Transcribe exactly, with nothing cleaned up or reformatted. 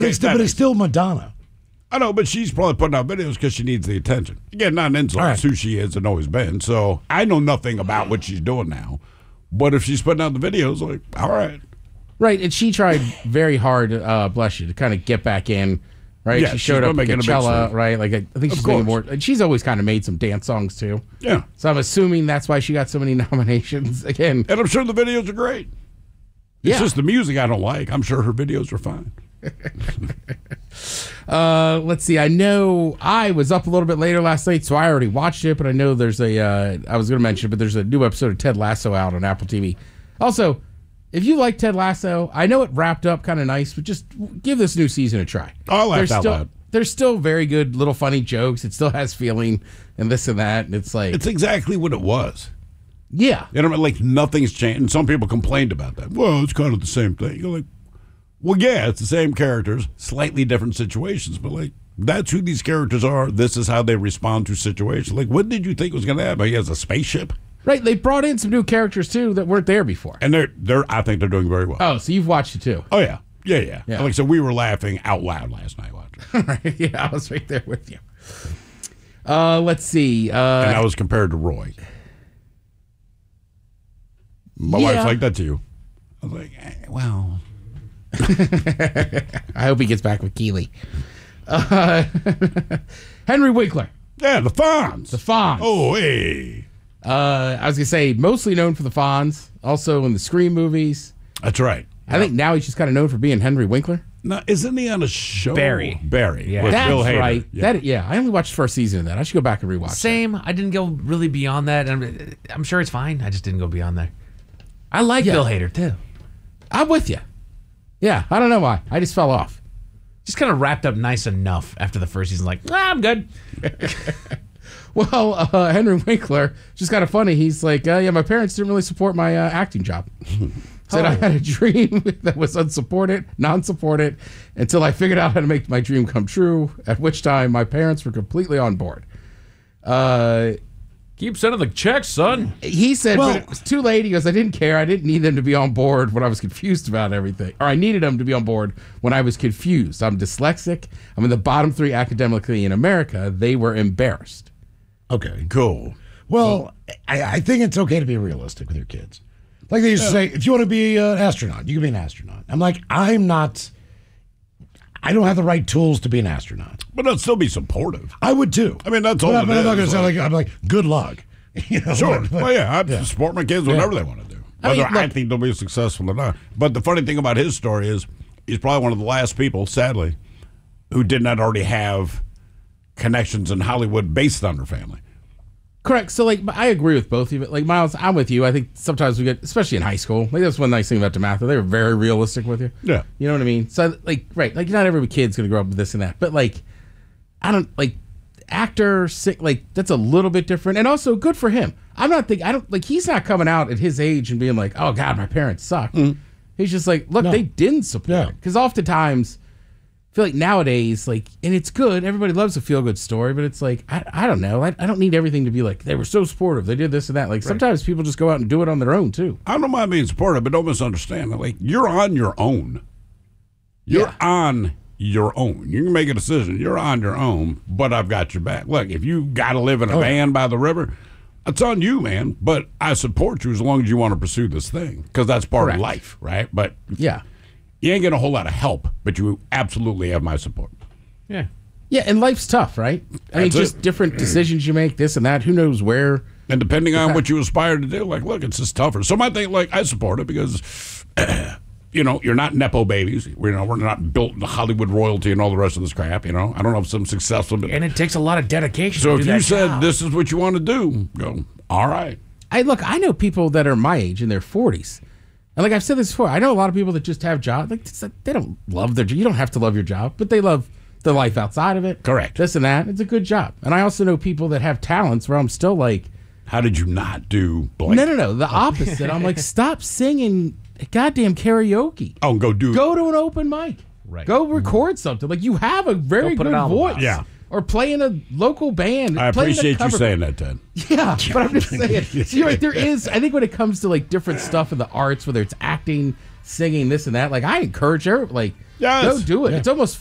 But it's, still, but it's still Madonna. I know, but she's probably putting out videos because she needs the attention. Again, not an insult. Right. It's who she is and always been. So I know nothing about what she's doing now. But if she's putting out the videos, like, all right. Right, and she tried very hard, uh, bless you, to kind of get back in. Right, Yeah, she she's showed up at making a big Coachella. swing. Right, like I, I think Of she's making course. more. And she's always kind of made some dance songs too. Yeah. So I'm assuming that's why she got so many nominations again. And I'm sure the videos are great. It's Yeah. just the music I don't like. I'm sure her videos are fine. Uh, let's see. I know I was up a little bit later last night, so I already watched it. But I know there's a. Uh, I was going to mention it, but there's a new episode of Ted Lasso out on Apple T V. Also, if you like Ted Lasso, I know it wrapped up kind of nice, but just give this new season a try. I laughed there's out still, loud. There's still very good little funny jokes. It still has feeling and this and that. And it's like, It's exactly what it was. yeah, You know, like nothing's changed. And some people complained about that. Well, it's kind of the same thing. You're like, well, yeah, it's the same characters, slightly different situations, but like that's who these characters are. This is how they respond to situations. Like, what did you think was going to happen? He has a spaceship, right. They brought in some new characters too that weren't there before. and they're they're. I think they're doing very well. Oh, so you've watched it too? Oh yeah, yeah, yeah. Yeah. Like so, we were laughing out loud last night watching, Right. Yeah, I was right there with you. Uh, let's see. Uh, and I was compared to Roy. My Yeah. wife's like that to you. I was like, eh, well. I hope he gets back with Keeley. Uh, Henry Winkler, Yeah, the Fonz. the Fonz. Oh, hey. Uh, I was gonna say mostly known for the Fonz, also in the Scream movies. That's right. I think now he's just kind of known for being Henry Winkler. Now, isn't he on a show? Barry. Barry. Yeah. With That's Bill Hader. right. Yeah. That yeah, I only watched the first season of that. I should go back and rewatch. Same. I didn't go really beyond that. I'm, I'm sure it's fine. I just didn't go beyond there. I like Yeah. Bill Hader too. That. I'm with you. Yeah, I don't know why. I just fell off. Just kind of wrapped up nice enough after the first season. Like, ah, I'm good. Well, uh, Henry Winkler, just kind of funny. He's like, uh, yeah, my parents didn't really support my uh, acting job. Said I had a dream that was unsupported, non-supported, until I figured out how to make my dream come true. At which time, my parents were completely on board. Uh, Keep sending the checks, son. he said, Well- but it was too late. He goes, I didn't care. I didn't need them to be on board when I was confused about everything. Or I needed them to be on board when I was confused. I'm dyslexic. I'm in the bottom three academically in America. They were embarrassed. Okay. Cool. Well, I, I think it's okay to be realistic with your kids. Like they used to say, if you want to be an astronaut, you can be an astronaut. I'm like, I'm not, I don't have the right tools to be an astronaut. But it'll still be supportive. I would too. I mean, that's all But, it but I'm not is, going to say like- like, I'm like, good luck. You know, Sure. but- but- well, yeah, I yeah. support my kids whatever they want to do. I Whether mean, I, look- think they'll be successful or not. But the funny thing about his story is he's probably one of the last people, sadly, who did not already have connections in Hollywood based on their family. Correct. So, like, I agree with both of you. Like, Miles, I'm with you. I think sometimes we get, especially in high school, like, that's one nice thing about DeMatha. They were very realistic with you. Yeah. You know what I mean? So, like, right. Like, not every kid's going to grow up with this and that. But, like, I don't, like, actor, sick, like, that's a little bit different. And also, good for him. I'm not thinking, I don't, like, he's not coming out at his age and being like, oh, God, my parents suck. He's just like, look, No. they didn't support Yeah. it. Because oftentimes, I feel like nowadays, like, and it's good. Everybody loves a feel good story, but it's like, I, I don't know. I, I don't need everything to be like, they were so supportive. They did this and that. Like, sometimes people just go out and do it on their own, too. I don't mind being supportive, but don't misunderstand. Like, you're on your own. You're Yeah. on your own. You can make a decision. You're on your own, but I've got your back. Look, if you got to live in a Oh, van by the river, it's on you, man. But I support you as long as you want to pursue this thing because that's part Correct. of life, right? But Yeah. you ain't getting a whole lot of help, but you absolutely have my support. Yeah. Yeah, and life's tough, right? I mean, That's just it. different decisions you make, this and that. Who knows where? And depending on what you aspire to do, like, look, it's just tougher. Some might think, like, I support it because, you know, you're not Nepo babies. We're, you know, we're not built in Hollywood royalty and all the rest of this crap, you know. I don't know if some successful. But, And it takes a lot of dedication so to if do you that said job. this is what you want to do, go, all right. I look, I know people that are my age in their forties. And like I've said this before, I know a lot of people that just have jobs. Like, it's like they don't love their job. You don't have to love your job, but they love the life outside of it. Correct. This and that. It's a good job. And I also know people that have talents where I'm still like, How did you not do blank? no, no, no. The opposite. I'm like, stop singing goddamn karaoke. Oh, go do Go to an open mic. Right. Go record something. Like, you have a very Go put good an album voice. out. Yeah. or play in a local band. I play in a appreciate you cover saying band. that, Ted. Yeah, but I'm just saying. So you're right, there is, I think when it comes to like different stuff in the arts, whether it's acting, singing, this and that, like I encourage her, like, Yes. go do it. Yeah. It's almost